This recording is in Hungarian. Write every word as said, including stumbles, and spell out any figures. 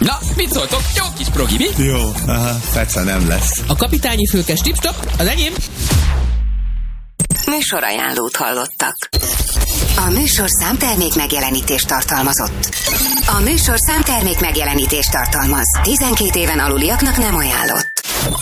Na, mit szóltok? Jó kis progi, mi? Jó, aha, persze nem lesz. A kapitányi fülkes tipstop, az enyém. Műsorajánlót hallottak. A műsor számtermék megjelenítést tartalmazott. A műsor számtermék megjelenítést tartalmaz. tizenkét éven aluliaknak nem ajánlott.